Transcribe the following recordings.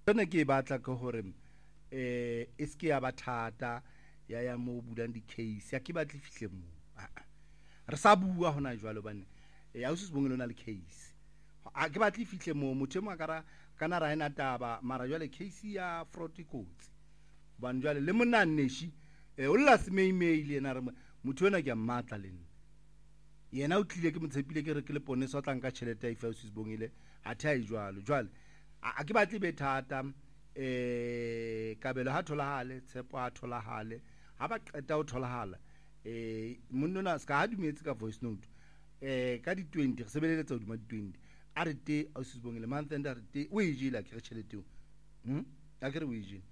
tsone ke batla ke hore e ske ya bathata ya mo bulang di-case ya ke batle fihle mo re sa bua hona jwalo bane ya o se bongelo na le case a ke batle fihle mo motho mo akara kana ra ena taba mara jwale case ya fraud kotsi ban jwale le monna nneshi o lla se email yena re motho ona ke a mmatla le nna yena o tlile ke motshepile ke re ke le pone so tlang ka tšhelete ya ifa o se bongile a thai jwalo jwale a ke batle be thata kabelo ha tholahale tshepo ha tholahale ha ba qeta ho tholahala monna ska ha dumetse ka voice note ka di 20 re sebeletsa hodima di 20 a re te o se bongile month end a re te o e jela ke re tšhelete o a ke re o e jela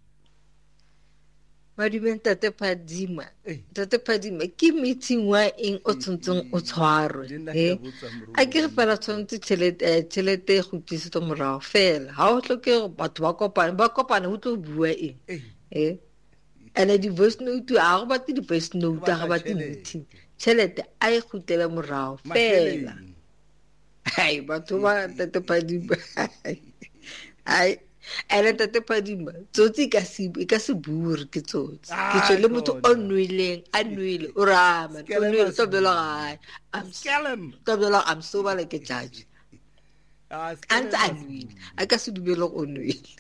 Madume Tate Phadima ke meeting wa eng o tshwantseng o tshwarwe a ke re fela tshwanetse tšhelete go tlisetswa morago fela ha o hloke batho ba kopane go tlo bua eng ene di-voice note a go batle di-voice note a go batle meeting tšhelete a e gutele morago fela hai batho ba Tate Phadima ene Tate Phadima tsotsi ka se bure ke tsotsi ke tswele motho o nwileng a nwile o rama o nwile tobela gae I'm sober like a judge antse a nwile a ka se dumele go nwile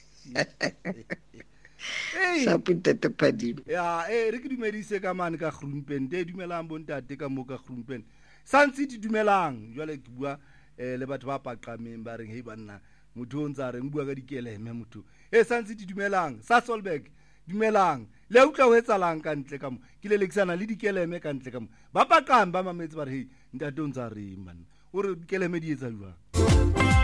sa Tate Phadima re ke dumedise ka mane ka Groenpen te dumelang bontate ka mo ka Groenpen santse di dumelang jwale ke bua le batho ba paqameng ba reng hei banna motho o ntsa re mbua ka dikeleme motho santse di dumelang sa Solberg dumelang le utla ho etsalang ka ntle ka mo ke le lekisana le dikeleme ka ntle ka mo ba paqame ba mametse ba re hei ntate o ntsa re man o re dikeleme di etsa jwang